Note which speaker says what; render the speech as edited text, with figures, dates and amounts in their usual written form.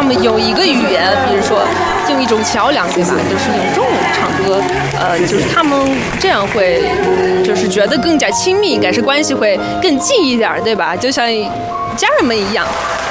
Speaker 1: 们用一个语言，比如说用一种桥梁，对吧？就是用中文唱歌，就是他们这样会，就是觉得更加亲密，应该是关系会更近一点，对吧？就像家人们一样。